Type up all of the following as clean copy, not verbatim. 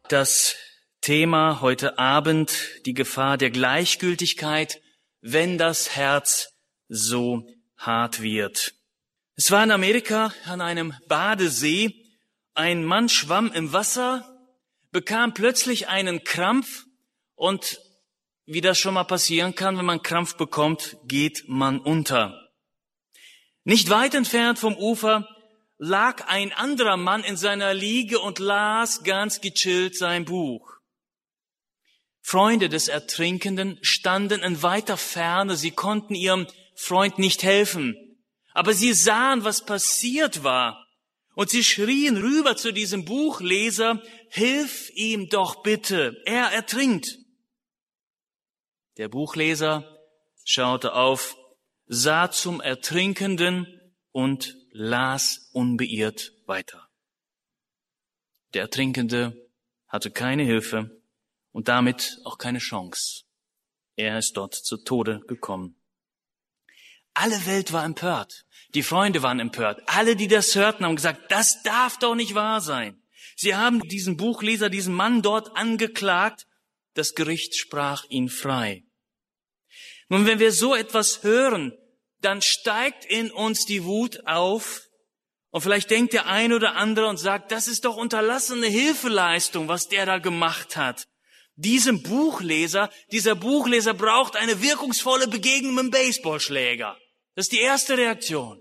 Das Thema heute Abend, die Gefahr der Gleichgültigkeit, wenn das Herz so hart wird. Es war in Amerika an einem Badesee. Ein Mann schwamm im Wasser, bekam plötzlich einen Krampf und wie das schon mal passieren kann, wenn man Krampf bekommt, geht man unter. Nicht weit entfernt vom Ufer lag ein anderer Mann in seiner Liege und las ganz gechillt sein Buch. Freunde des Ertrinkenden standen in weiter Ferne, sie konnten ihrem Freund nicht helfen, aber sie sahen, was passiert war, und sie schrien rüber zu diesem Buchleser: Hilf ihm doch bitte, er ertrinkt. Der Buchleser schaute auf, sah zum Ertrinkenden und las unbeirrt weiter. Der Ertrinkende hatte keine Hilfe und damit auch keine Chance. Er ist dort zu Tode gekommen. Alle Welt war empört. Die Freunde waren empört. Alle, die das hörten, haben gesagt, das darf doch nicht wahr sein. Sie haben diesen Buchleser, diesen Mann dort angeklagt. Das Gericht sprach ihn frei. Nun, wenn wir so etwas hören, dann steigt in uns die Wut auf. Und vielleicht denkt der eine oder andere und sagt, das ist doch unterlassene Hilfeleistung, was der da gemacht hat. Dieser Buchleser braucht eine wirkungsvolle Begegnung mit dem Baseballschläger. Das ist die erste Reaktion.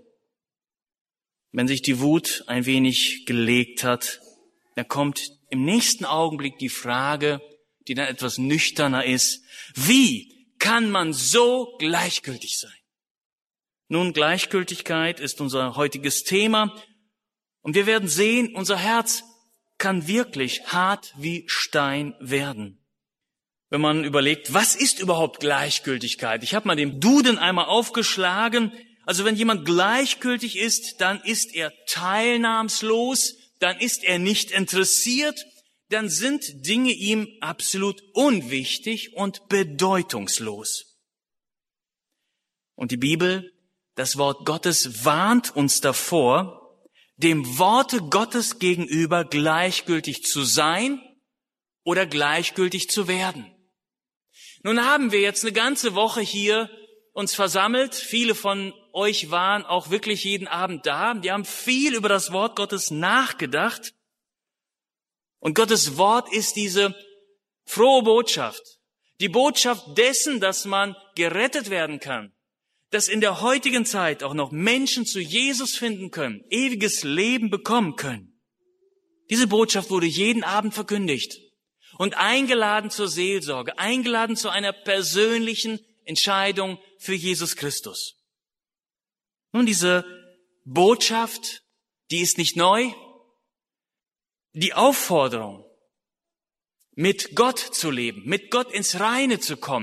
Wenn sich die Wut ein wenig gelegt hat, dann kommt im nächsten Augenblick die Frage, die dann etwas nüchterner ist: Wie kann man so gleichgültig sein? Nun, Gleichgültigkeit ist unser heutiges Thema und wir werden sehen, unser Herz kann wirklich hart wie Stein werden. Wenn man überlegt, was ist überhaupt Gleichgültigkeit? Ich habe mal den Duden einmal aufgeschlagen. Also wenn jemand gleichgültig ist, dann ist er teilnahmslos, dann ist er nicht interessiert, dann sind Dinge ihm absolut unwichtig und bedeutungslos. Und die Bibel, das Wort Gottes, warnt uns davor, dem Worte Gottes gegenüber gleichgültig zu sein oder gleichgültig zu werden. Nun haben wir jetzt eine ganze Woche hier uns versammelt. Viele von euch waren auch wirklich jeden Abend da. Die haben viel über das Wort Gottes nachgedacht. Und Gottes Wort ist diese frohe Botschaft. Die Botschaft dessen, dass man gerettet werden kann. Dass in der heutigen Zeit auch noch Menschen zu Jesus finden können, ewiges Leben bekommen können. Diese Botschaft wurde jeden Abend verkündigt und eingeladen zur Seelsorge, eingeladen zu einer persönlichen Entscheidung für Jesus Christus. Nun, diese Botschaft, die ist nicht neu. Die Aufforderung, mit Gott zu leben, mit Gott ins Reine zu kommen,